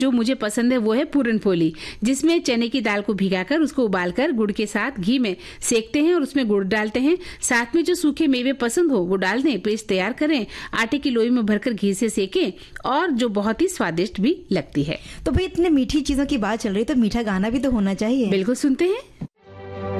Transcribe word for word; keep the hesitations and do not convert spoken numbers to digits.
जो मुझे पसंद है वो है पूरन पोली, जिसमें चने की दाल को भिगाकर उसको उबालकर गुड़ के साथ घी में सेकते हैं और उसमें गुड़ डालते हैं। साथ में जो सूखे मेवे पसंद हो वो डाल दें, पेस्ट तैयार करें, आटे की लोई में भरकर घी से सेकें और जो बहुत ही स्वादिष्ट भी लगती है। तो भाई इतने मीठी चीजों की बात चल रही है तो मीठा गाना भी तो होना चाहिए। बिल्कुल, सुनते हैं।